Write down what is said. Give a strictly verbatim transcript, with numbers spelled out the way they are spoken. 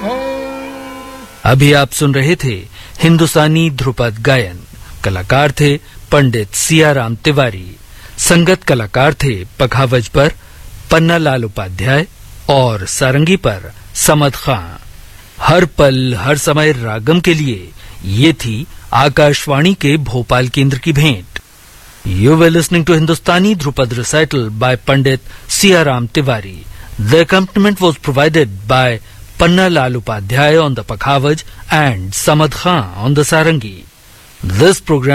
अभी आप सुन रहे थे हिंदुस्तानी ध्रुपद गायन। कलाकार थे पंडित सियाराम तिवारी। संगत कलाकार थे पखावज पर पन्नालाल उपाध्याय और सारंगी पर समद खां। हर पल हर समय रागम के लिए ये थी आकाशवाणी के भोपाल केंद्र की भेंट। You were listening to Hindustani Dhrupad recital bye Pandit Siyaram Tiwari. The accompaniment was provided by Pannalal Upadhyay on the Pakhavaj and Samad Khan on the Sarangi. This program